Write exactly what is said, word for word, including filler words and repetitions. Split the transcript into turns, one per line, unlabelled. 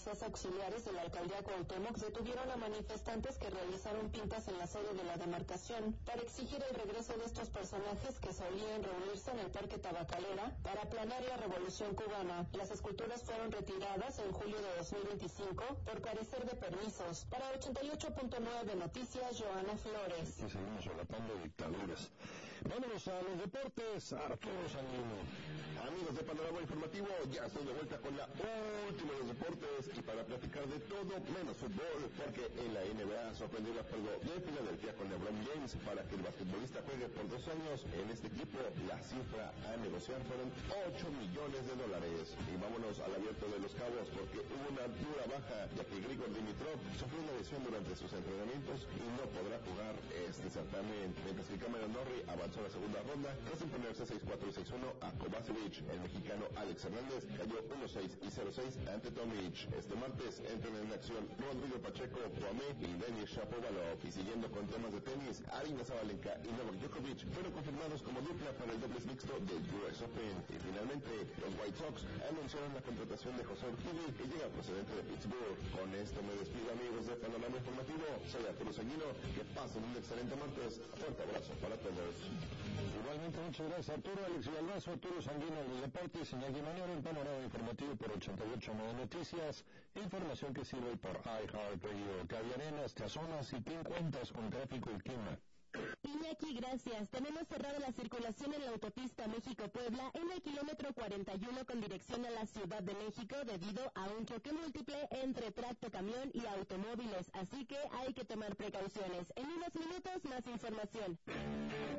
Las auxiliares de la alcaldía Cuauhtémoc detuvieron a manifestantes que realizaron pintas en la sede de la demarcación para exigir el regreso de estos personajes que solían reunirse en el Parque Tabacalera para planear la Revolución Cubana. Las esculturas fueron retiradas en julio de dos mil veinticinco por carecer de permisos. Para ochenta y ocho punto nueve Noticias, Joana Flores.
Y seguimos solapando dictaduras. Vámonos a los deportes, Arturo Sandino.
Amigos de Panorama Informativo, ya estoy de vuelta con la última de los deportes y para platicar de todo menos fútbol, porque en la N B A sorprendió el acuerdo de Filadelfia con LeBron James para que el basquetbolista juegue por dos años en este equipo. La cifra a negociar fueron ocho millones de dólares. Y vámonos al Abierto de los Cabos, porque hubo una dura baja, ya que Grigor Dimitrov sufrió una lesión durante sus entrenamientos y no podrá jugar este certamen, mientras que Cameron Norrie avanzó a la segunda ronda tras imponerse seis cuatro y seis uno a Kovacevic. El mexicano Alex Hernández cayó uno seis y cero seis ante Tomic. Este martes entran en acción Rodrigo Pacheco, Poamé y Denis Shapovalov. Y siguiendo con temas de tenis, Aryna Sabalenka y Novak Djokovic fueron confirmados como dupla para el dobles mixto del U S Open. Y finalmente, los White Sox anunciaron la contratación de José Urquidi, que llega procedente de Pittsburgh. Con esto me despido, amigos de Panorama Informativo. Soy Arturo Sanguino. Que pasen un excelente martes. Fuerte abrazo para todos.
Igualmente, muchas gracias, Arturo. Alex Villalbazo, Arturo Sanguino de los Deportes, Iñaki Manero en Panorama Informativo por ochenta y ocho punto nueve Noticias. Información que sirve por iHeartRadio. Cavi Arenas, te asomas y te encuentras con tráfico y clima.
Iñaki, gracias. Tenemos cerrada la circulación en la autopista México-Puebla en el kilómetro cuarenta y uno con dirección a la Ciudad de México debido a un choque múltiple entre tracto camión y automóviles, así que hay que tomar precauciones. En unos minutos más información.